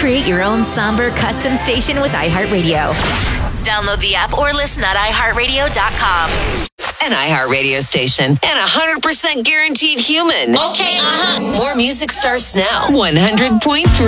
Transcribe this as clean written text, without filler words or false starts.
Create your own somber custom station with iHeartRadio. Download the app or listen at iHeartRadio.com. An iHeartRadio station and 100% guaranteed human. Okay, More music starts now. 100.3